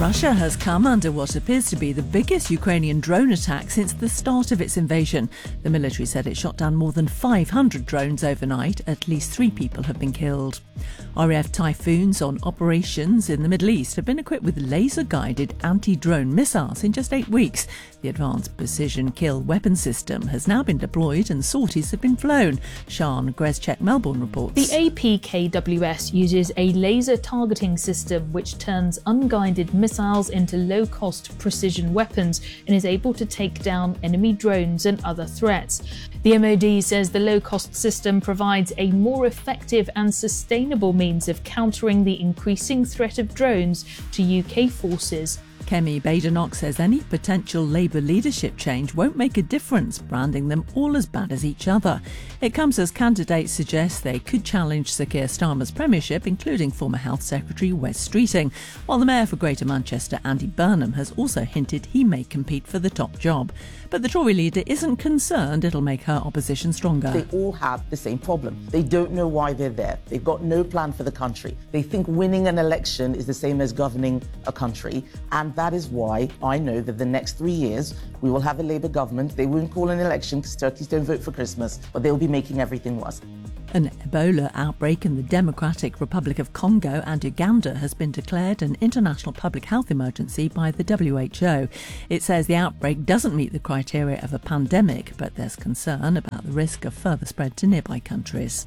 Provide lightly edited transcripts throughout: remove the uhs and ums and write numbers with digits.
Russia has come under what appears to be the biggest Ukrainian drone attack since the start of its invasion. The military said it shot down more than 500 drones overnight. At least 3 people have been killed. RAF Typhoons on operations in the Middle East have been equipped with laser-guided anti-drone missiles in just 8 weeks. The Advanced Precision Kill Weapon System has now been deployed and sorties have been flown. Sian Grezchek, Melbourne reports. The APKWS uses a laser targeting system which turns unguided missiles into low-cost precision weapons and is able to take down enemy drones and other threats. The MOD says the low-cost system provides a more effective and sustainable means of countering the increasing threat of drones to UK forces. Kemi Badenoch says any potential Labour leadership change won't make a difference, branding them all as bad as each other. It comes as candidates suggest they could challenge Sir Keir Starmer's premiership, including former Health Secretary Wes Streeting, while the Mayor for Greater Manchester, Andy Burnham, has also hinted he may compete for the top job. But the Tory leader isn't concerned it'll make her opposition stronger. They all have the same problem. They don't know why they're there. They've got no plan for the country. They think winning an election is the same as governing a country, and that is why I know that the next 3 years we will have a Labour government. They won't call an election because turkeys don't vote for Christmas, but they'll be making everything worse. An Ebola outbreak in the Democratic Republic of Congo and Uganda has been declared an international public health emergency by the WHO. It says the outbreak doesn't meet the criteria of a pandemic, but there's concern about the risk of further spread to nearby countries.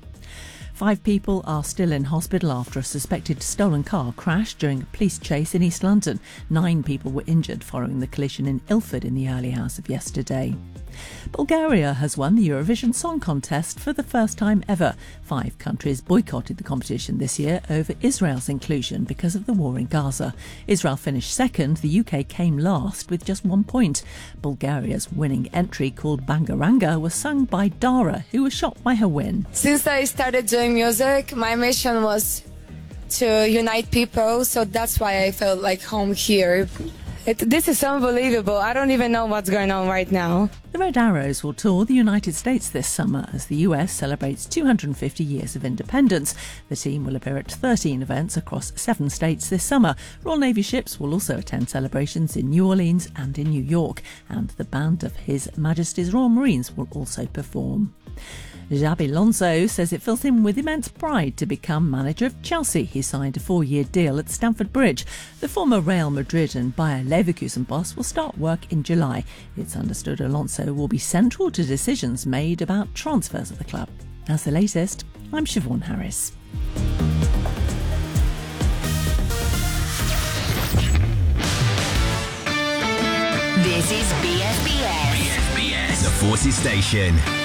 5 people are still in hospital after a suspected stolen car crashed during a police chase in East London. 9 people were injured following the collision in Ilford in the early hours of yesterday. Bulgaria has won the Eurovision Song Contest for the first time ever. 5 countries boycotted the competition this year over Israel's inclusion because of the war in Gaza. Israel finished second, the UK came last with just 1 point. Bulgaria's winning entry, called Bangaranga, was sung by Dara, who was shocked by her win. Since I started doing music, my mission was to unite people, so that's why I felt like home here. This is unbelievable. I don't even know what's going on right now. The Red Arrows will tour the United States this summer as the US celebrates 250 years of independence. The team will appear at 13 events across 7 states this summer. Royal Navy ships will also attend celebrations in New Orleans and in New York, and the band of His Majesty's Royal Marines will also perform. Xabi Alonso says it fills him with immense pride to become manager of Chelsea. He signed a 4-year deal at Stamford Bridge. The former Real Madrid and Bayer Leverkusen boss will start work in July. It's understood Alonso will be central to decisions made about transfers at the club. That's the latest. I'm Siobhan Harris. This is BFBS. BFBS, the Forces Station.